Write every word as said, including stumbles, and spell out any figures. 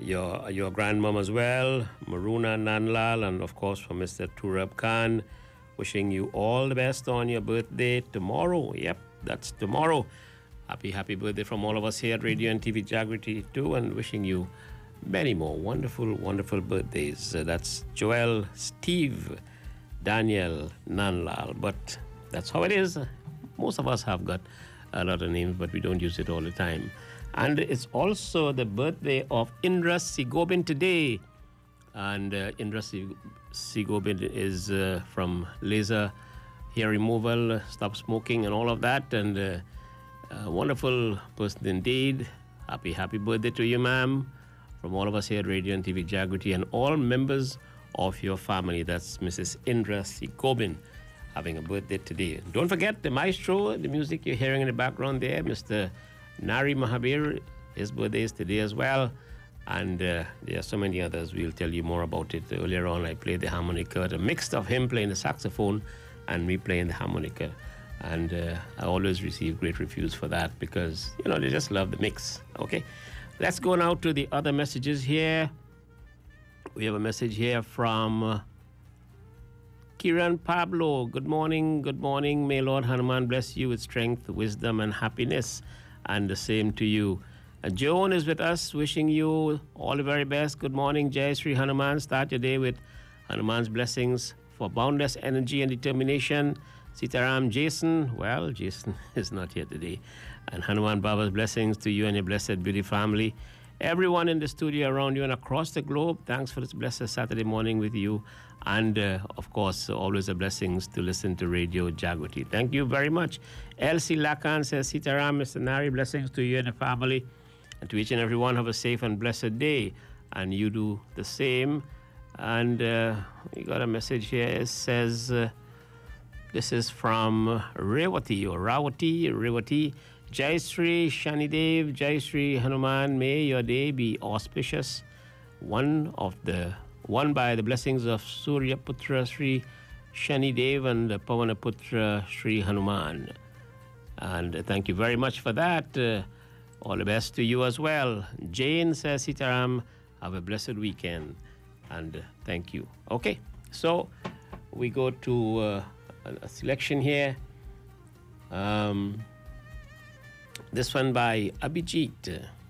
your your grandmom as well, Maruna Nanlal, and of course for Mister Turab Khan. Wishing you all the best on your birthday tomorrow. Yep, that's tomorrow. Happy, happy birthday from all of us here at Radio and T V Jagriti too, and wishing you many more wonderful, wonderful birthdays. Uh, that's Joel, Steve, Daniel, Nanlal. But that's how it is. Most of us have got a lot of names, but we don't use it all the time. And it's also the birthday of Indra Sigobin today. And uh, Indra Sigobin is uh, from laser hair removal, stop smoking and all of that. And uh, a wonderful person indeed. Happy, happy birthday to you, ma'am. From all of us here at Radio and T V Jagriti and all members of your family. That's Missus Indra Sigobin having a birthday today. Don't forget the maestro, the music you're hearing in the background there, Mister Nari Mahabir. His birthday is today as well. And uh, there are so many others. We'll tell you more about it. Earlier on, I played the harmonica, the mix of him playing the saxophone and me playing the harmonica. And uh, I always receive great reviews for that because, you know, they just love the mix. Okay, let's go now to the other messages here. We have a message here from uh, Kiran Pablo. Good morning, good morning. May Lord Hanuman bless you with strength, wisdom, and happiness. And the same to you. Uh, Joan is with us, wishing you all the very best. Good morning, Jai Sri Hanuman. Start your day with Hanuman's blessings for boundless energy and determination. Sitaram Jason, well, Jason is not here today. And Hanuman Baba's blessings to you and your blessed beauty family. Everyone in the studio around you and across the globe, thanks for this blessed Saturday morning with you. And, uh, of course, always a blessings to listen to Radio Jagriti. Thank you very much. Elsie Lakan says, Sitaram, Mister Nari, blessings to you and the family. And to each and every one, have a safe and blessed day. And you do the same. And uh, we got a message here. It says, uh, this is from Rewati or Rawati, Rewati. Jai Sri Shanidev, Jai Sri Hanuman, may your day be auspicious. One of the one by the blessings of Surya Putra Sri Shanidev and Pavana Putra Sri Hanuman. And uh, thank you very much for that. Uh, all the best to you as well. Jane says, Sitaram, have a blessed weekend. And uh, thank you. Okay, so we go to uh, a selection here. Um, This one by Abhijit.